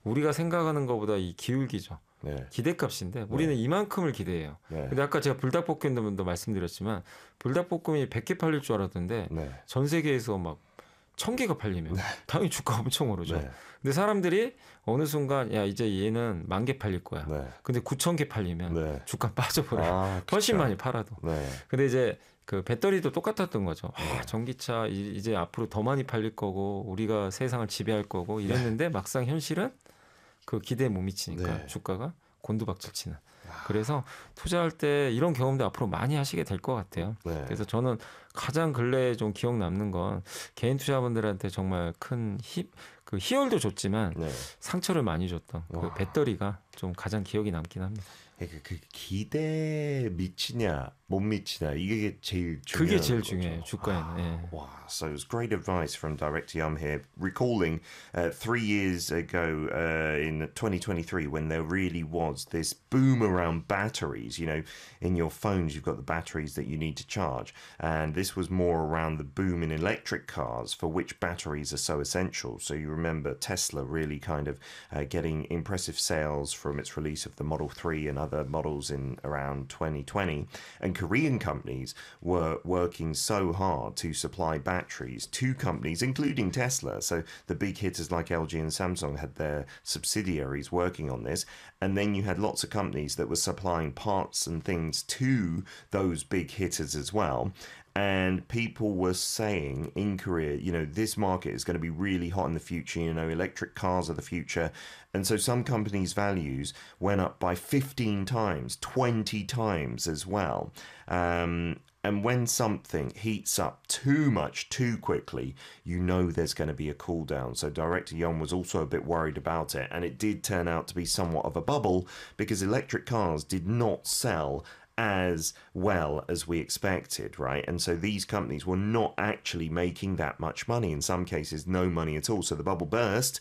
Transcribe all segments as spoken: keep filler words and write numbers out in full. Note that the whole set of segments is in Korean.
우리가 생각하는 것보다 이 기울기죠. 네. 기대값인데 우리는 네. 이만큼을 기대해요. 네. 근데 아까 제가 불닭볶음면도 말씀드렸지만 불닭볶음이 백 개 팔릴 줄 알았던데 네. 전 세계에서 막 천 개가 팔리면 네. 당연히 주가 엄청 오르죠. 네. 근데 사람들이 어느 순간 야 이제 얘는 만 개 팔릴 거야. 네. 근데 구천 개 팔리면 네. 주가 빠져버려요. 아, 훨씬 많이 팔아도. 네. 근데 이제 그 배터리도 똑같았던 거죠. 네. 아, 전기차 이제 앞으로 더 많이 팔릴 거고 우리가 세상을 지배할 거고 이랬는데 네. 막상 현실은 그 기대에 못 미치니까 네. 주가가 곤두박질치는. 그래서 투자할 때 이런 경험도 앞으로 많이 하시게 될 것 같아요. 네. 그래서 저는 가장 근래에 좀 기억 남는 건 개인 투자분들한테 정말 큰 히, 그 희열도 줬지만 네. 상처를 많이 줬던 그 배터리가 좀 가장 기억이 남긴 합니다. 그, 그 기대에 미치냐 못 미치냐 이게 제일 중요한 그게 제일 거죠. 중요해요. 주가에는. 네. Wow, so it was great advice from Director Yum here, recalling uh, three years ago uh, in twenty twenty-three when there really was this boom around batteries. You know, in your phones you've got the batteries that you need to charge, and this was more around the boom in electric cars for which batteries are so essential. So you remember Tesla really kind of uh, getting impressive sales from its release of the Model three and other models in around twenty twenty, and Korean companies were working so hard to supply batteries to companies, including Tesla. So the big hitters like L G and Samsung had their subsidiaries working on this. And then you had lots of companies that were supplying parts and things to those big hitters as well. And people were saying in Korea, you know, this market is going to be really hot in the future. You know, electric cars are the future. And so some companies' values went up by fifteen times, twenty times as well. Um, and when something heats up too much, too quickly, you know there's going to be a cool down. So Director Young was also a bit worried about it. And it did turn out to be somewhat of a bubble because electric cars did not sell as well as we expected, right? And so these companies were not actually making that much money. In some cases, no money at all. So the bubble burst,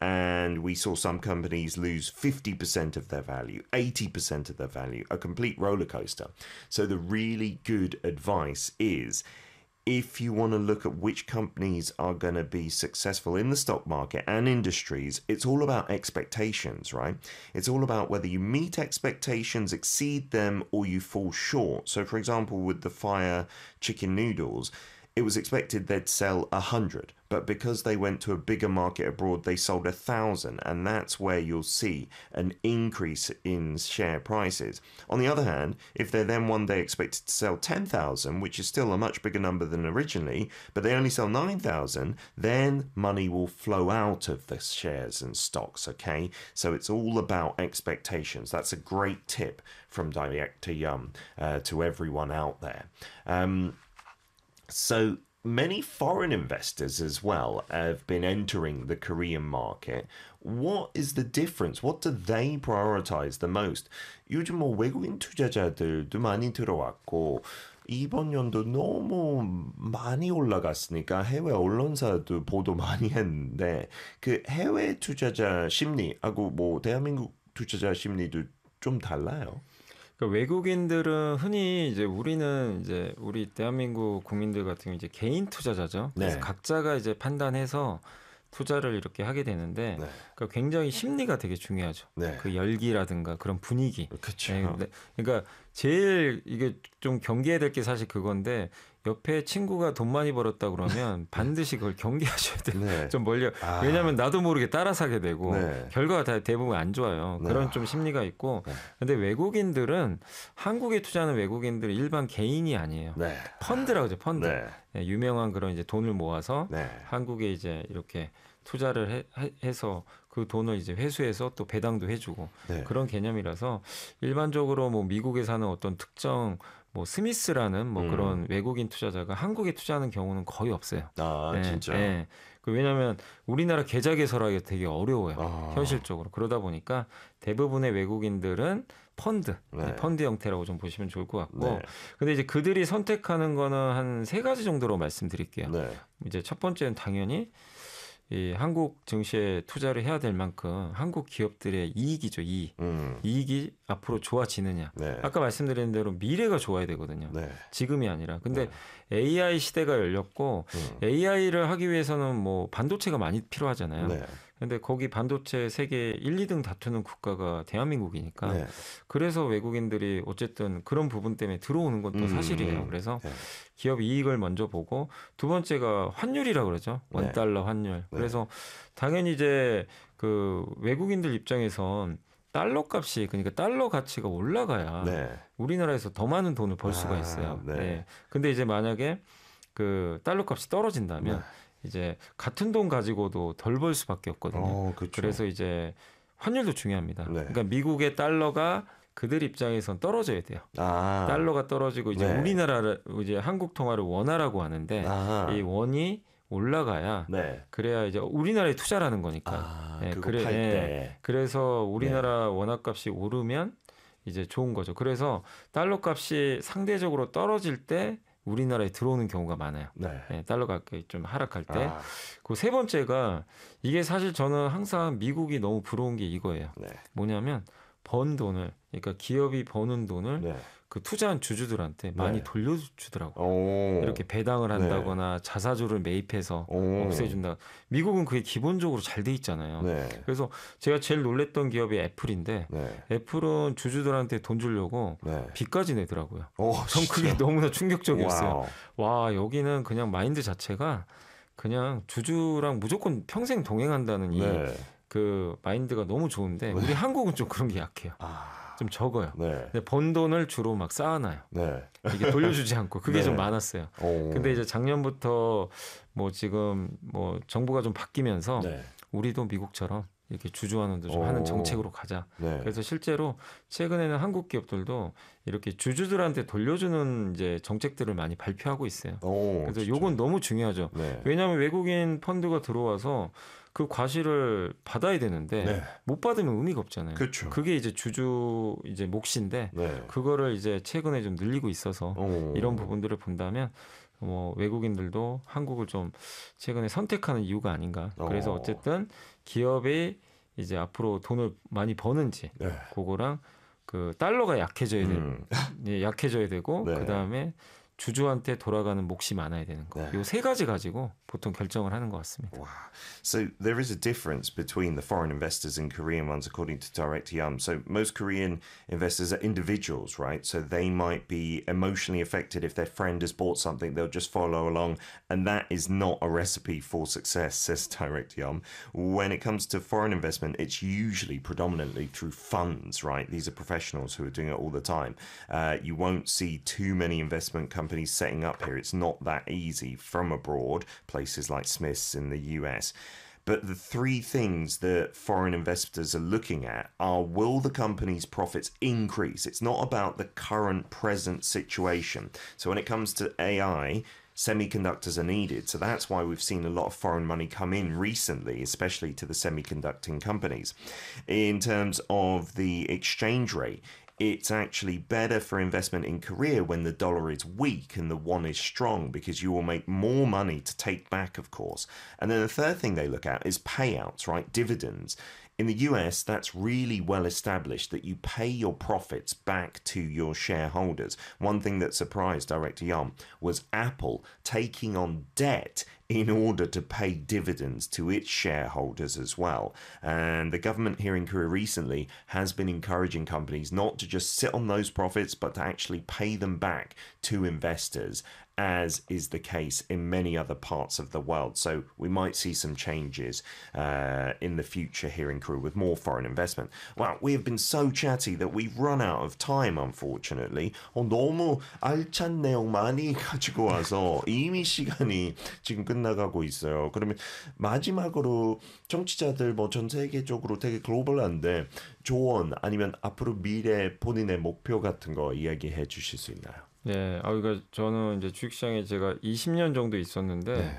and we saw some companies lose fifty percent of their value, eighty percent of their value, a complete roller coaster. So the really good advice is, if you want to look at which companies are going to be successful in the stock market and industries, it's all about expectations, right? It's all about whether you meet expectations, exceed them, or you fall short. So, for example, with the Fire chicken noodles, it was expected they'd sell a hundred, but because they went to a bigger market abroad, they sold a thousand, and that's where you'll see an increase in share prices. On the other hand, if they're then one day expected to sell ten thousand, which is still a much bigger number than originally, but they only sell nine thousand, then money will flow out of the shares and stocks, okay? So it's all about expectations. That's a great tip from Director Yum uh, to everyone out there. Um, So many foreign investors as well have been entering the Korean market. What is the difference? What do they prioritize the most? 요즘 뭐 외국인 투자자들도 많이 들어왔고 이번 연도 너무 많이 올라갔으니까 해외 언론사도 보도 많이 했는데 그 해외 투자자 심리하고 뭐 대한민국 투자자 심리도 좀 달라요. 그러니까 외국인들은 흔히 이제 우리는 이제 우리 대한민국 국민들 같은 경우 이제 개인 투자자죠. 그래서 네. 각자가 이제 판단해서 투자를 이렇게 하게 되는데 네. 그러니까 굉장히 심리가 되게 중요하죠. 네. 그 열기라든가 그런 분위기. 그렇죠. 네. 그러니까 제일 이게 좀 경계해야 될 게 사실 그건데 옆에 친구가 돈 많이 벌었다 그러면 반드시 그걸 경계하셔야 돼요. 네. 좀 멀려. 아. 왜냐하면 나도 모르게 따라 사게 되고 네. 결과가 다 대부분 안 좋아요. 네. 그런 좀 심리가 있고. 네. 근데 외국인들은 한국에 투자하는 외국인들은 일반 개인이 아니에요. 네. 펀드라고 하죠. 펀드. 네. 네, 유명한 그런 이제 돈을 모아서 네. 한국에 이제 이렇게 투자를 해, 해서 그 돈을 이제 회수해서 또 배당도 해주고 네. 그런 개념이라서 일반적으로 뭐 미국에 사는 어떤 특정 뭐 스미스라는 뭐 음. 그런 외국인 투자자가 한국에 투자하는 경우는 거의 없어요. 아 네, 진짜. 네. 왜냐하면 우리나라 계좌 개설하기 되게 어려워요. 아. 현실적으로. 그러다 보니까 대부분의 외국인들은 펀드, 네. 펀드 형태라고 좀 보시면 좋을 것 같고. 네. 근데 이제 그들이 선택하는 거는 한 세 가지 정도로 말씀드릴게요. 네. 이제 첫 번째는 당연히 이 한국 증시에 투자를 해야 될 만큼 한국 기업들의 이익이죠. 이익. 음. 이익이 앞으로 좋아지느냐. 네. 아까 말씀드린 대로 미래가 좋아야 되거든요. 네. 지금이 아니라. 근데 네. 에이아이 시대가 열렸고 음. 에이아이를 하기 위해서는 뭐 반도체가 많이 필요하잖아요. 네. 근데 거기 반도체 세계 일, 이 등 다투는 국가가 대한민국이니까 네. 그래서 외국인들이 어쨌든 그런 부분 때문에 들어오는 건 또 사실이에요. 그래서 네. 기업 이익을 먼저 보고 두 번째가 환율이라고 그러죠. 원달러 환율. 네. 그래서 당연히 이제 그 외국인들 입장에선 달러 값이 그러니까 달러 가치가 올라가야 네. 우리나라에서 더 많은 돈을 벌 수가 있어요. 아, 네. 네. 근데 이제 만약에 그 달러 값이 떨어진다면 네. 이제 같은 돈 가지고도 덜 벌 수밖에 없거든요. 어, 그렇죠. 그래서 이제 환율도 중요합니다. 네. 그러니까 미국의 달러가 그들 입장에선 떨어져야 돼요. 아. 달러가 떨어지고 이제 네. 우리나라를 이제 한국 통화를 원화라고 하는데 아. 이 원이 올라가야 네. 그래야 이제 우리나라에 투자라는 거니까. 아, 네, 그래, 팔 때. 네. 그래서 우리나라 네. 원화값이 오르면 이제 좋은 거죠. 그래서 달러 값이 상대적으로 떨어질 때 우리나라에 들어오는 경우가 많아요. 네. 네, 달러가 좀 하락할 때. 아. 그 세 번째가 이게 사실 저는 항상 미국이 너무 부러운 게 이거예요. 네. 뭐냐면 번 돈을 그러니까 기업이 버는 돈을 네. 그 투자한 주주들한테 많이 네. 돌려주더라고요. 오. 이렇게 배당을 한다거나 네. 자사주를 매입해서 오. 없애준다. 미국은 그게 기본적으로 잘 돼 있잖아요. 네. 그래서 제가 제일 놀랬던 기업이 애플인데 네. 애플은 주주들한테 돈 주려고 네. 빚까지 내더라고요. 오, 전 그게 너무나 충격적이었어요. 와우. 와 여기는 그냥 마인드 자체가 그냥 주주랑 무조건 평생 동행한다는 이 네. 그 마인드가 너무 좋은데 우리 네. 한국은 좀 그런 게 약해요. 아. 좀 적어요. 네. 근데 번 돈을 주로 막 쌓아놔요. 네. 이게 돌려주지 않고 그게 네. 좀 많았어요. 오. 근데 이제 작년부터 뭐 지금 뭐 정부가 좀 바뀌면서 네. 우리도 미국처럼 이렇게 주주환원도 좀 오. 하는 정책으로 가자. 네. 그래서 실제로 최근에는 한국 기업들도 이렇게 주주들한테 돌려주는 이제 정책들을 많이 발표하고 있어요. 오, 그래서 진짜. 요건 너무 중요하죠. 네. 왜냐하면 외국인 펀드가 들어와서 그 과실을 받아야 되는데 네. 못 받으면 의미가 없잖아요. 그쵸. 그게 이제 주주 이제 몫인데 네. 그거를 이제 최근에 좀 늘리고 있어서 오. 이런 부분들을 본다면 뭐 외국인들도 한국을 좀 최근에 선택하는 이유가 아닌가. 그래서 어쨌든 기업이 이제 앞으로 돈을 많이 버는지 네. 그거랑 그 달러가 약해져야 돼, 음. 예, 약해져야 되고 네. 그 다음에 주주한테 돌아가는 몫이 많아야 되는 거. 이 세 가지 가지고 보통 결정을 하는 것 같습니다. Wow. So there is a difference between the foreign investors and Korean ones, according to Direct Yum. So most Korean investors are individuals, right? So they might be emotionally affected if their friend has bought something, they'll just follow along, and that is not a recipe for success, says Direct Yum. When it comes to foreign investment, it's usually predominantly through funds, right? These are professionals who are doing it all the time. Uh, you won't see too many investment companies setting up here. It's not that easy from abroad, places like Smith's in the U S. But the three things that foreign investors are looking at are, will the company's profits increase? It's not about the current present situation. So when it comes to A I, semiconductors are needed. So that's why we've seen a lot of foreign money come in recently, especially to the semiconducting companies. In terms of the exchange rate, it's actually better for investment in Korea when the dollar is weak and the won is strong, because you will make more money to take back, of course. And then the third thing they look at is payouts, right? Dividends. In the U S, that's really well established that you pay your profits back to your shareholders. One thing that surprised Director Yum was Apple taking on debt in order to pay dividends to its shareholders as well. And the government here in Korea recently has been encouraging companies not to just sit on those profits, but to actually pay them back to investors, as is the case in many other parts of the world. So we might see some changes uh, in the future here in Korea with more foreign investment. Well, we have been so chatty that we've run out of time, unfortunately. 어, 너무 알찬 내용 많이 가지고 와서 이미 시간이 지금 끝나가고 있어요. 그러면 마지막으로 청취자들 뭐 전 세계적으로 되게 글로벌한데 조언 아니면 앞으로 미래 본인의 목표 같은 거 이야기해 주실 수 있나요? 네, 아, 그러니까 저는 이제 주식시장에 제가 이십 년 정도 있었는데 네.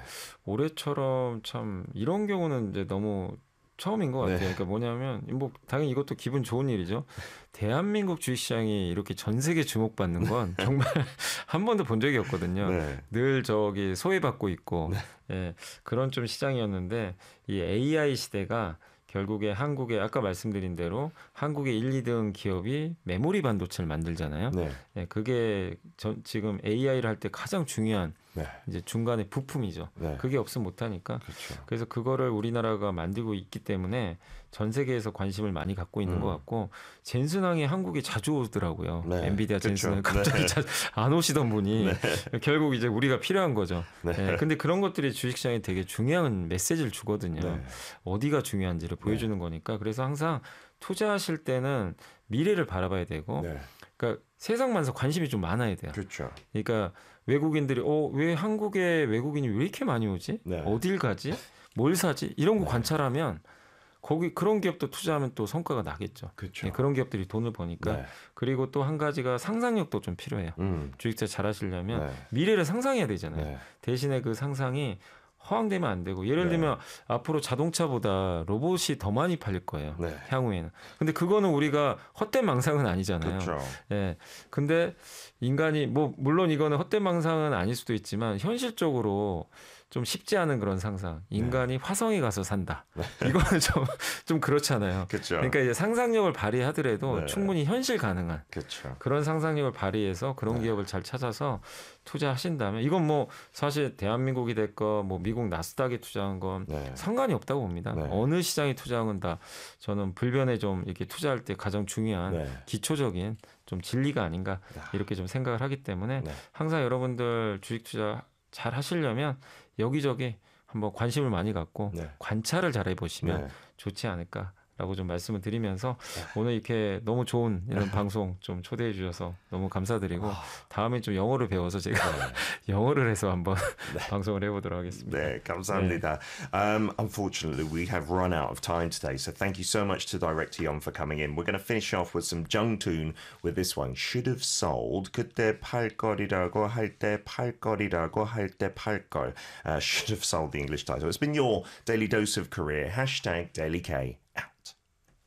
올해처럼 참 이런 경우는 이제 너무 처음인 것 같아요. 네. 그러니까 뭐냐면 뭐 당연히 이것도 기분 좋은 일이죠. 대한민국 주식시장이 이렇게 전 세계 주목받는 건 정말 한 번도 본 적이 없거든요. 네. 늘 저기 소외받고 있고 네. 예, 그런 좀 시장이었는데 이 에이아이 시대가 결국에 한국의 아까 말씀드린 대로 한국의 일, 이 등 기업이 메모리 반도체를 만들잖아요. 네. 네, 그게 전, 지금 에이아이를 할 때 가장 중요한 네. 이제 중간에 부품이죠. 네. 그게 없으면 못하니까. 그렇죠. 그래서 그거를 우리나라가 만들고 있기 때문에 전 세계에서 관심을 많이 갖고 있는 음. 것 같고 젠슨항이 한국에 자주 오더라고요. 네. 엔비디아 그렇죠. 젠슨항 갑자기 네. 자, 안 오시던 분이 네. 결국 이제 우리가 필요한 거죠. 네. 네. 근데 그런 것들이 주식시장에 되게 중요한 메시지를 주거든요. 네. 어디가 중요한지를 보여주는 네. 거니까. 그래서 항상 투자하실 때는 미래를 바라봐야 되고 네. 그러니까 세상만서 관심이 좀 많아야 돼요. 그렇죠. 그러니까 외국인들이 어, 왜 한국에 외국인이 왜 이렇게 많이 오지? 네. 어딜 가지? 뭘 사지? 이런 거 네. 관찰하면 거기 그런 기업도 투자하면 또 성과가 나겠죠. 그렇죠. 네, 그런 기업들이 돈을 버니까. 네. 그리고 또 한 가지가 상상력도 좀 필요해요. 음. 주식투자 잘 하시려면 네. 미래를 상상해야 되잖아요. 네. 대신에 그 상상이 허황되면 안 되고 예를 네. 들면 앞으로 자동차보다 로봇이 더 많이 팔릴 거예요. 네. 향후에는. 근데 그거는 우리가 헛된 망상은 아니잖아요. 그렇죠. 예. 근데 인간이 뭐 물론 이거는 헛된 망상은 아닐 수도 있지만 현실적으로 좀 쉽지 않은 그런 상상. 인간이 네. 화성에 가서 산다. 네. 이거는 좀, 좀 그렇잖아요. 그렇죠. 그러니까 이제 상상력을 발휘하더라도 네. 충분히 현실 가능한 그렇죠. 그런 상상력을 발휘해서 그런 네. 기업을 잘 찾아서 투자하신다면 이건 뭐 사실 대한민국이 됐건 뭐 미국 나스닥에 투자한 건 네. 상관이 없다고 봅니다. 네. 어느 시장에 투자한 건 다 저는 불변에 좀 이렇게 투자할 때 가장 중요한 네. 기초적인 좀 진리가 아닌가 이렇게 좀 생각을 하기 때문에 네. 항상 여러분들 주식 투자 잘 하시려면 여기저기 한번 관심을 많이 갖고 네. 관찰을 잘 해보시면 네. 좋지 않을까라고 좀 말씀을 드리면서 네. 오늘 이렇게 너무 좋은 이런 방송 좀 초대해 주셔서 너무 감사드리고 아... 다음에 좀 영어를 배워서 제가 네. 영어를 해서 한번 네. 방송을 해보도록 하겠습니다. 네, 감사합니다. 네. Um, unfortunately, we have run out of time today, so thank you so much to Direction for coming in. We're going to finish off with some Jungtoon with this one. Should have sold. 그때 팔걸이라고 할 때 팔걸이라고 할 때 팔걸. Uh, should have sold the English title. It's been your daily dose of career. Hashtag Daily K out.